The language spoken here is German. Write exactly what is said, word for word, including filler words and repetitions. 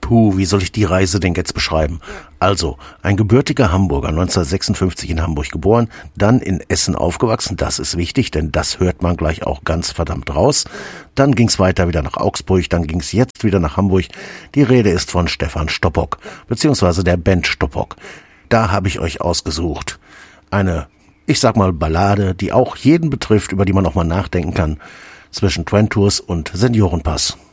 Puh, wie soll ich die Reise denn jetzt beschreiben? Also, ein gebürtiger Hamburger, neunzehnhundertsechsundfünfzig in Hamburg geboren, dann in Essen aufgewachsen, das ist wichtig, denn das hört man gleich auch ganz verdammt raus. Dann ging's weiter wieder nach Augsburg, dann ging's jetzt wieder nach Hamburg. Die Rede ist von Stefan Stoppock, beziehungsweise der Band Stoppock. Da habe ich euch ausgesucht. Eine, ich sag mal, Ballade, die auch jeden betrifft, über die man auch mal nachdenken kann, zwischen Twin Tours und Seniorenpass.